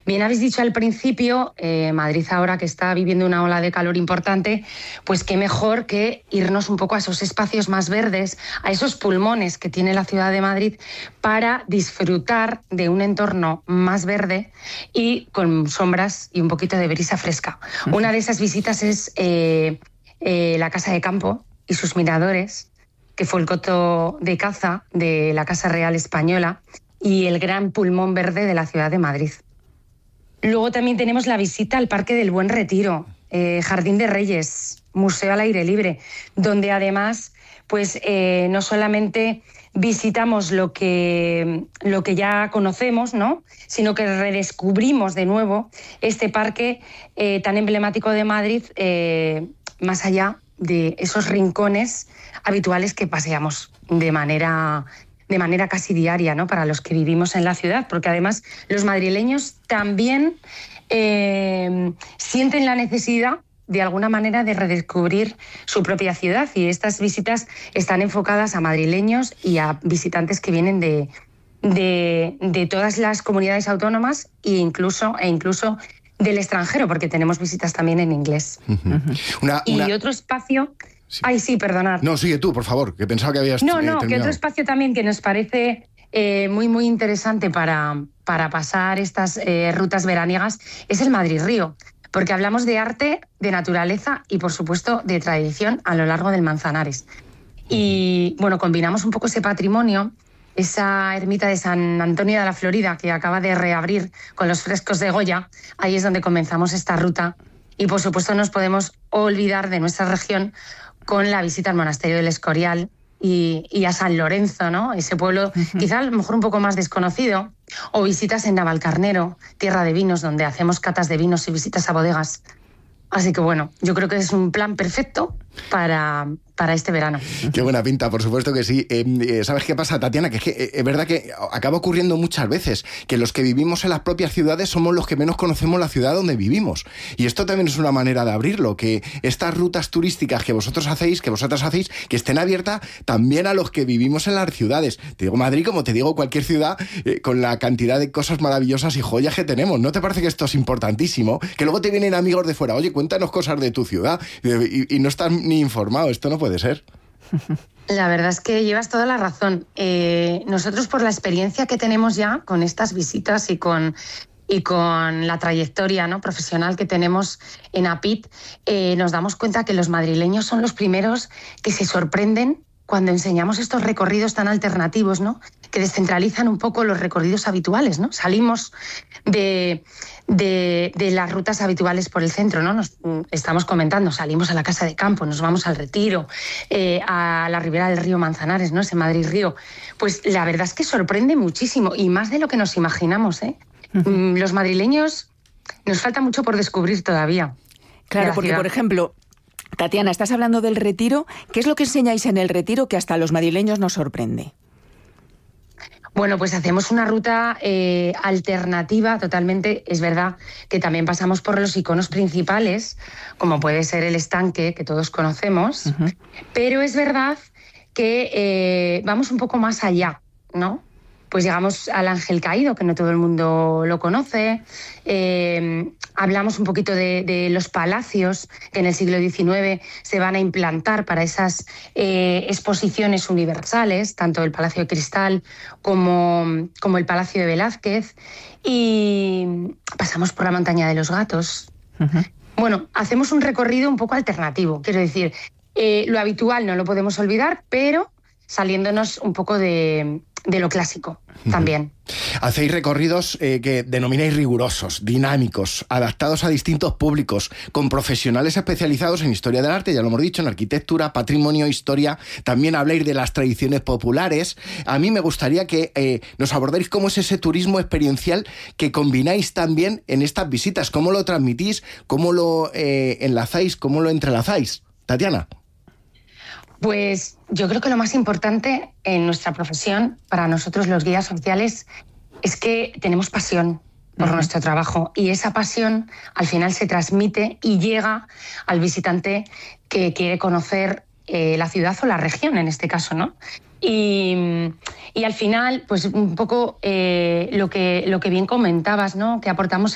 Bien habéis dicho al principio, Madrid ahora que está viviendo una ola de calor importante, pues qué mejor que irnos un poco a esos espacios más verdes, a esos pulmones que tiene la ciudad de Madrid para disfrutar de un entorno más verde y con sombras y un poquito de brisa fresca. Una de esas visitas es la Casa de Campo y sus miradores, que fue el coto de caza de la Casa Real Española y el gran pulmón verde de la ciudad de Madrid. Luego también tenemos la visita al Parque del Buen Retiro, Jardín de Reyes, museo al aire libre, donde además pues no solamente visitamos lo que ya conocemos, ¿no?, sino que redescubrimos de nuevo este parque tan emblemático de Madrid, más allá de esos rincones habituales que paseamos de manera casi diaria, ¿no?, para los que vivimos en la ciudad, porque además los madrileños también sienten la necesidad de alguna manera de redescubrir su propia ciudad, y estas visitas están enfocadas a madrileños y a visitantes que vienen de todas las comunidades autónomas e incluso del extranjero, porque tenemos visitas también en inglés. Y otro espacio... Sí. Ay, sí, perdonad. No, sigue tú, por favor, que pensaba que habías terminado. Que otro espacio también que nos parece muy, muy interesante para pasar estas rutas veraniegas es el Madrid-Río, porque hablamos de arte, de naturaleza y, por supuesto, de tradición a lo largo del Manzanares. Y, bueno, combinamos un poco ese patrimonio, esa ermita de San Antonio de la Florida que acaba de reabrir con los frescos de Goya. Ahí es donde comenzamos esta ruta. Y, por supuesto, no nos podemos olvidar de nuestra región con la visita al Monasterio del Escorial y a San Lorenzo, ¿no?, ese pueblo quizá a lo mejor un poco más desconocido, o visitas en Navalcarnero, tierra de vinos, donde hacemos catas de vinos y visitas a bodegas. Así que bueno, yo creo que es un plan perfecto para este verano. Qué buena pinta, por supuesto que sí. ¿Sabes qué pasa, Tatiana? Que es verdad que acaba ocurriendo muchas veces que los que vivimos en las propias ciudades somos los que menos conocemos la ciudad donde vivimos. Y esto también es una manera de abrirlo, que estas rutas turísticas que vosotras hacéis, que estén abiertas también a los que vivimos en las ciudades. Te digo Madrid como te digo cualquier ciudad, con la cantidad de cosas maravillosas y joyas que tenemos. ¿No te parece que esto es importantísimo? Que luego te vienen amigos de fuera, oye, cuéntanos cosas de tu ciudad, y no estás ni informado. Esto no puede ser. La verdad es que llevas toda la razón. Nosotros, por la experiencia que tenemos ya con estas visitas y con la trayectoria, ¿no?, profesional que tenemos en APIT, nos damos cuenta que los madrileños son los primeros que se sorprenden cuando enseñamos estos recorridos tan alternativos, ¿no?, que descentralizan un poco los recorridos habituales, ¿no? Salimos de las rutas habituales por el centro, ¿no? Estamos comentando, salimos a la Casa de Campo, nos vamos al Retiro, a la ribera del río Manzanares, ¿no?, ese Madrid-Río. Pues la verdad es que sorprende muchísimo, y más de lo que nos imaginamos, ¿eh? Los madrileños nos falta mucho por descubrir todavía. Claro, porque, por ejemplo, Tatiana, estás hablando del Retiro. ¿Qué es lo que enseñáis en el Retiro que hasta a los madrileños nos sorprende? Bueno, pues hacemos una ruta alternativa totalmente. Es verdad que también pasamos por los iconos principales, como puede ser el estanque, que todos conocemos, pero es verdad que vamos un poco más allá, ¿no? Pues llegamos al Ángel Caído, que no todo el mundo lo conoce. Hablamos un poquito de los palacios que en el siglo XIX se van a implantar para esas exposiciones universales, tanto el Palacio de Cristal como el Palacio de Velázquez. Y pasamos por la Montaña de los Gatos. Bueno, hacemos un recorrido un poco alternativo. Quiero decir, lo habitual no lo podemos olvidar, pero saliéndonos un poco de lo clásico también. Hacéis recorridos que denomináis rigurosos, dinámicos, adaptados a distintos públicos, con profesionales especializados en historia del arte, ya lo hemos dicho, en arquitectura, patrimonio, historia. También habláis de las tradiciones populares. A mí me gustaría que nos abordéis cómo es ese turismo experiencial que combináis también en estas visitas. ¿Cómo lo transmitís? ¿Cómo lo enlazáis? ¿Cómo lo entrelazáis? Tatiana. Pues yo creo que lo más importante en nuestra profesión, para nosotros los guías sociales, es que tenemos pasión por nuestro trabajo, y esa pasión al final se transmite y llega al visitante que quiere conocer la ciudad o la región, en este caso, ¿no? Y al final, pues un poco lo que bien comentabas, ¿no?, que aportamos